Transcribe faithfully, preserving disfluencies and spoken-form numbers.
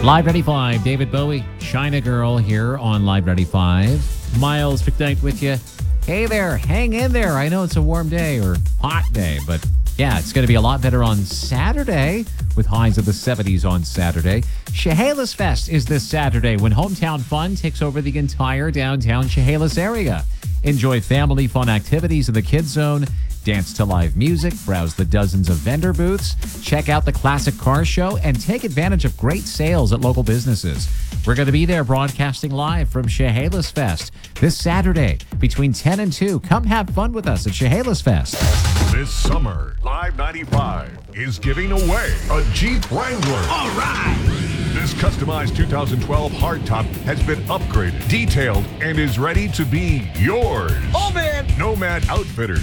Live ninety-five, David Bowie, China Girl here on Live ninety-five. Miles McKnight with you. Hey there, hang in there. I know it's a warm day or hot day, but yeah, it's going to be a lot better on Saturday with highs of the seventies on Saturday. Chehalis Fest is this Saturday when Hometown Fun takes over the entire downtown Chehalis area. Enjoy family fun activities in the Kids Zone, dance to live music, browse the dozens of vendor booths, check out the classic car show, and take advantage of great sales at local businesses. We're going to be there broadcasting live from Chehalis Fest this Saturday between ten and two. Come have fun with us at Chehalis Fest. This summer, Live ninety-five is giving away a Jeep Wrangler. All right! This customized two thousand twelve hardtop has been upgraded, detailed, and is ready to be yours. Oh, man! Nomad Outfitters